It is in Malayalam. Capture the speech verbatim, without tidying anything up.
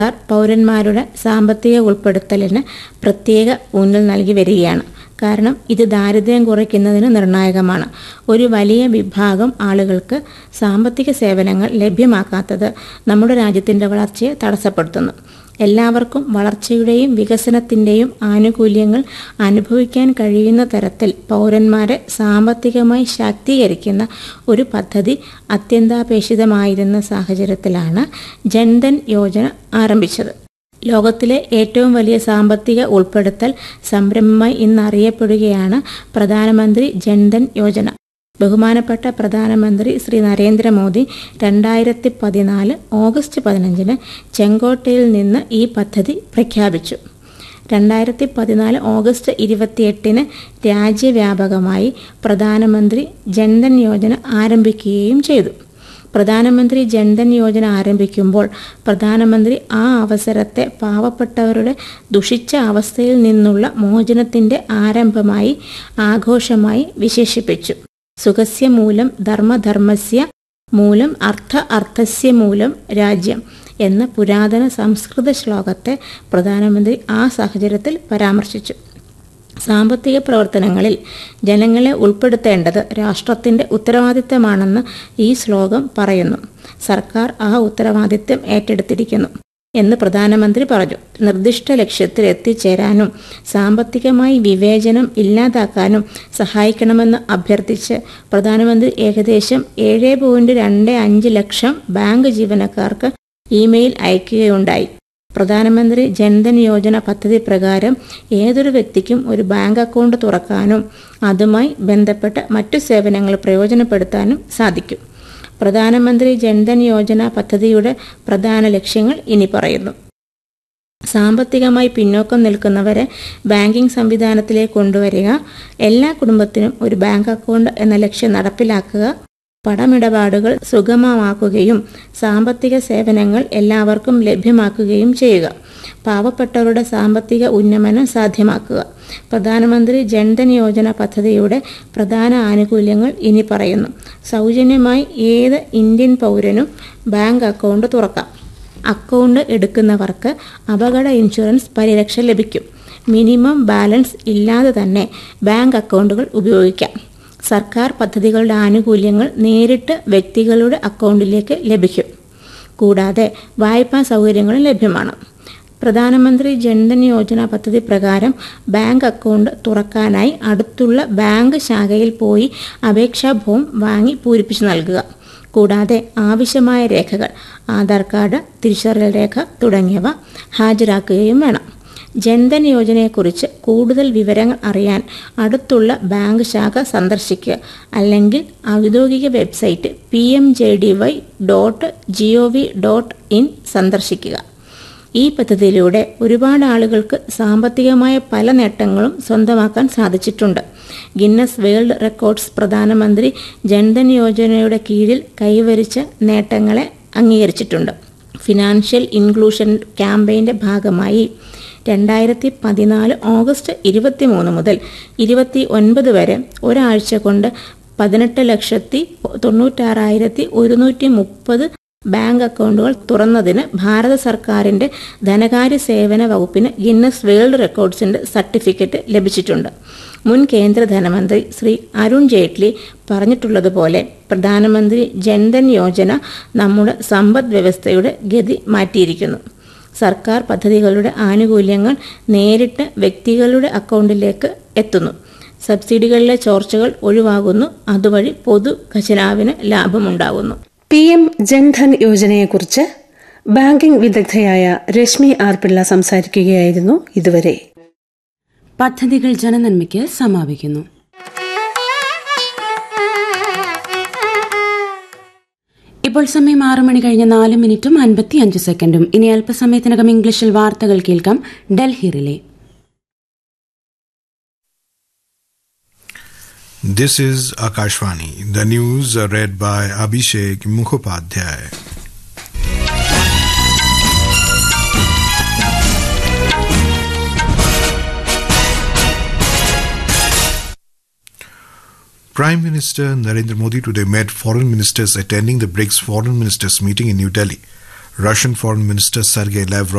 പൗരന്മാരുടെ സാമ്പത്തിക ഉൾപ്പെടുത്തലിന് പ്രത്യേക ഊന്നൽ നൽകി വരികയാണ്. കാരണം ഇത് ദാരിദ്ര്യം കുറയ്ക്കുന്നതിന് നിർണായകമാണ്. ഒരു വലിയ വിഭാഗം ആളുകൾക്ക് സാമ്പത്തിക സേവനങ്ങൾ ലഭ്യമാക്കാത്തത് നമ്മുടെ രാജ്യത്തിൻ്റെ വളർച്ചയെ തടസ്സപ്പെടുത്തുന്നു. എല്ലാവർക്കും വളർച്ചയുടെയും വികസനത്തിൻ്റെയും ആനുകൂല്യങ്ങൾ അനുഭവിക്കാൻ കഴിയുന്ന തരത്തിൽ പൗരന്മാരെ സാമ്പത്തികമായി ശാക്തീകരിക്കുന്ന ഒരു പദ്ധതി അത്യന്താപേക്ഷിതമായിരുന്ന സാഹചര്യത്തിലാണ് ജൻധൻ യോജന ആരംഭിച്ചത്. ലോകത്തിലെ ഏറ്റവും വലിയ സാമ്പത്തിക ഉൾപ്പെടുത്തൽ സംരംഭമായി ഇന്നറിയപ്പെടുകയാണ് പ്രധാനമന്ത്രി ജൻധൻ യോജന. ബഹുമാനപ്പെട്ട പ്രധാനമന്ത്രി ശ്രീ നരേന്ദ്രമോദി രണ്ടായിരത്തി പതിനാല് ഓഗസ്റ്റ് പതിനഞ്ചിന് ചെങ്കോട്ടയിൽ നിന്ന് ഈ പദ്ധതി പ്രഖ്യാപിച്ചു. രണ്ടായിരത്തി പതിനാല് ഓഗസ്റ്റ് ഇരുപത്തിയെട്ടിന് രാജ്യവ്യാപകമായി പ്രധാനമന്ത്രി ജൻധൻ യോജന ആരംഭിക്കുകയും ചെയ്തു. പ്രധാനമന്ത്രി ജൻധൻ യോജന ആരംഭിക്കുമ്പോൾ പ്രധാനമന്ത്രി ആ അവസരത്തെ പാവപ്പെട്ടവരുടെ ദുഷിച്ച അവസ്ഥയിൽ നിന്നുള്ള മോചനത്തിൻ്റെ ആരംഭമായി ആഘോഷമായി വിശേഷിപ്പിച്ചു. സുഖസ്യ മൂലം ധർമ്മധർമ്മസ്യ മൂലം അർത്ഥ അർത്ഥസ്യ മൂലം രാജ്യം എന്ന പുരാതന സംസ്കൃത ശ്ലോകത്തെ പ്രധാനമന്ത്രി ആ സാഹചര്യത്തിൽ പരാമർശിച്ചു. സാമ്പത്തിക പ്രവർത്തനങ്ങളിൽ ജനങ്ങളെ ഉൾപ്പെടുത്തേണ്ടത് രാഷ്ട്രത്തിൻ്റെ ഉത്തരവാദിത്തമാണെന്ന് ഈ ശ്ലോകം പറയുന്നു. സർക്കാർ ആ ഉത്തരവാദിത്തം ഏറ്റെടുത്തിരിക്കുന്നു എന്ന് പ്രധാനമന്ത്രി പറഞ്ഞു. നിർദ്ദിഷ്ട ലക്ഷ്യത്തിൽ എത്തിച്ചേരാനും സാമ്പത്തികമായി വിവേചനം ഇല്ലാതാക്കാനും സഹായിക്കണമെന്ന് അഭ്യർത്ഥിച്ച് പ്രധാനമന്ത്രി ഏകദേശം ഏഴ് പോയിന്റ് രണ്ട് അഞ്ച് ലക്ഷം ബാങ്ക് ജീവനക്കാർക്ക് ഇമെയിൽ അയക്കുകയുണ്ടായി. പ്രധാനമന്ത്രി ജൻധൻ യോജന പദ്ധതി പ്രകാരം ഏതൊരു വ്യക്തിക്കും ഒരു ബാങ്ക് അക്കൗണ്ട് തുറക്കാനും അതുമായി ബന്ധപ്പെട്ട മറ്റു സേവനങ്ങൾ പ്രയോജനപ്പെടുത്താനും സാധിക്കും. പ്രധാനമന്ത്രി ജൻധൻ യോജന പദ്ധതിയുടെ പ്രധാന ലക്ഷ്യങ്ങൾ ഇനി പറയുന്നു. സാമ്പത്തികമായി പിന്നോക്കം നിൽക്കുന്നവരെ ബാങ്കിംഗ് സംവിധാനത്തിലേക്ക് കൊണ്ടുവരിക, എല്ലാ കുടുംബത്തിനും ഒരു ബാങ്ക് അക്കൗണ്ട് എന്ന ലക്ഷ്യം നടപ്പിലാക്കുക, പണമിടപാടുകൾ സുഗമമാക്കുകയും സാമ്പത്തിക സേവനങ്ങൾ എല്ലാവർക്കും ലഭ്യമാക്കുകയും ചെയ്യുക, പാവപ്പെട്ടവരുടെ സാമ്പത്തിക ഉന്നമനം സാധ്യമാക്കുക. പ്രധാനമന്ത്രി ജൻധൻ യോജന പദ്ധതിയുടെ പ്രധാന ആനുകൂല്യങ്ങൾ ഇനി പറയുന്നു. സൗജന്യമായി ഏത് ഇന്ത്യൻ പൗരനും ബാങ്ക് അക്കൗണ്ട് തുറക്കാം. അക്കൗണ്ട് എടുക്കുന്നവർക്ക് അപകട ഇൻഷുറൻസ് പരിരക്ഷ ലഭിക്കും. മിനിമം ബാലൻസ് ഇല്ലാതെ തന്നെ ബാങ്ക് അക്കൗണ്ടുകൾ ഉപയോഗിക്കാം. സർക്കാർ പദ്ധതികളുടെ ആനുകൂല്യങ്ങൾ നേരിട്ട് വ്യക്തികളുടെ അക്കൗണ്ടിലേക്ക് ലഭിക്കും. കൂടാതെ വായ്പാ സൗകര്യങ്ങളും ലഭ്യമാണ്. പ്രധാനമന്ത്രി ജൻധൻ യോജന പദ്ധതി പ്രകാരം ബാങ്ക് അക്കൗണ്ട് തുറക്കാനായി അടുത്തുള്ള ബാങ്ക് ശാഖയിൽ പോയി അപേക്ഷാ ഫോം വാങ്ങി പൂരിപ്പിച്ചു നൽകുക. കൂടാതെ ആവശ്യമായ രേഖകൾ ആധാർ കാർഡ്, തിരിച്ചറിയൽ രേഖ തുടങ്ങിയവ ഹാജരാക്കുകയും വേണം. ജൻധൻ യോജനയെക്കുറിച്ച് കൂടുതൽ വിവരങ്ങൾ അറിയാൻ അടുത്തുള്ള ബാങ്ക് ശാഖ സന്ദർശിക്കുക, അല്ലെങ്കിൽ ഔദ്യോഗിക website P M J D Y dot G O V dot in സന്ദർശിക്കുക. ഈ പദ്ധതിയിലൂടെ ഒരുപാട് ആളുകൾക്ക് സാമ്പത്തികമായ പല നേട്ടങ്ങളും സ്വന്തമാക്കാൻ സാധിച്ചിട്ടുണ്ട്. ഗിന്നസ് വേൾഡ് റെക്കോർഡ്സ് പ്രധാനമന്ത്രി ജൻധൻ യോജനയുടെ കീഴിൽ കൈവരിച്ച നേട്ടങ്ങളെ അംഗീകരിച്ചിട്ടുണ്ട്. ഫിനാൻഷ്യൽ ഇൻക്ലൂഷൻ ക്യാമ്പയിൻ്റെ ഭാഗമായി രണ്ടായിരത്തി പതിനാല് ഓഗസ്റ്റ് ഇരുപത്തി മൂന്ന് മുതൽ ഇരുപത്തി ഒൻപത് വരെ ഒരാഴ്ച കൊണ്ട് പതിനെട്ട് ലക്ഷത്തി തൊണ്ണൂറ്റാറായിരത്തി ഒരുന്നൂറ്റി മുപ്പത് ബാങ്ക് അക്കൗണ്ടുകൾ തുറന്നതിന് ഭാരത സർക്കാരിൻ്റെ ധനകാര്യ സേവന വകുപ്പിന് ഗിന്നസ് വേൾഡ് റെക്കോർഡ്സിൻ്റെ സർട്ടിഫിക്കറ്റ് ലഭിച്ചിട്ടുണ്ട്. മുൻ കേന്ദ്ര ധനമന്ത്രി ശ്രീ അരുൺ ജെയ്റ്റ്ലി പറഞ്ഞിട്ടുള്ളതുപോലെ പ്രധാനമന്ത്രി ജൻധൻ യോജന നമ്മുടെ സമ്പദ് വ്യവസ്ഥയുടെ ഗതി മാറ്റിയിരിക്കുന്നു. സർക്കാർ പദ്ധതികളുടെ ആനുകൂല്യങ്ങൾ നേരിട്ട് വ്യക്തികളുടെ അക്കൗണ്ടിലേക്ക് എത്തുന്നു. സബ്സിഡികളിലെ ചോർച്ചകൾ ഒഴിവാകുന്നു. അതുവഴി പൊതു ഖജനാവിന് ലാഭമുണ്ടാകുന്നു. P M Jan Dhan യോജനയെക്കുറിച്ച് banking വിദഗ്ധയായ Rashmi R Pillai സംസാരിക്കുകയായിരുന്നു ഇതുവരെ. പദ്ധതികൾ ജനനന്മയ്ക്ക് സമാപിക്കുന്നു. ഇപ്പോൾ സമയം ആറ് മണി കഴിഞ്ഞ നാല് മിനിറ്റും അൻപത്തി അഞ്ച് സെക്കൻഡും. ഇനി അല്പസമയത്തിനകം ഇംഗ്ലീഷിൽ വാർത്തകൾ കേൾക്കാം. Delhi relay. This is Akashvani. The news are read by Abhishek Mukhopadhyay. Prime Minister Narendra Modi today met foreign ministers attending the BRICS foreign ministers meeting in New Delhi. Russian Foreign Minister Sergei Lavrov